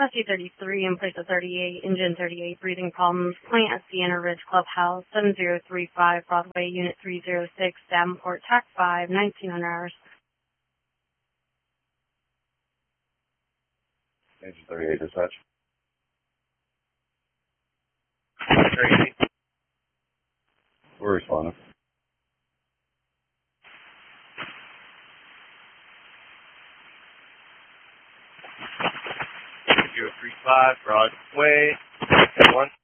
Rescue 33 in place of 38, engine 38, breathing problems. Point at Sienna Ridge Clubhouse, 7035 Broadway, Unit 306, Davenport, TAC 5, 1900 hours. Engine 38 dispatch. 38. We're responding. 035 Broadway, 1.